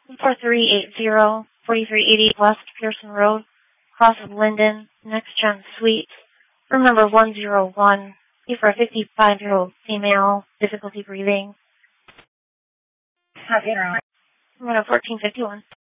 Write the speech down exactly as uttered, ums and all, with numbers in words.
four three eight zero, four three eighty West Pearson Road, Cross of Linden, Next Gen Suite. Room number one zero one. For a fifty-five-year-old female, difficulty breathing. Room fourteen fifty-one.